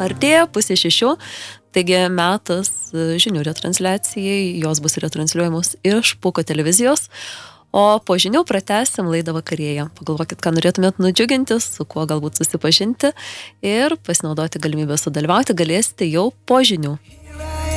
artėja 5:30, taigi metas žinių retransliacijai, jos bus retransliuojamos iš Pūko televizijos, o po žinių pratęsim laidą vakarėje. Pagalvokit, ką norėtumėt nudžiuginti, su kuo galbūt susipažinti ir pasinaudoti galimybę sudalyvauti galėsite jau po žinių.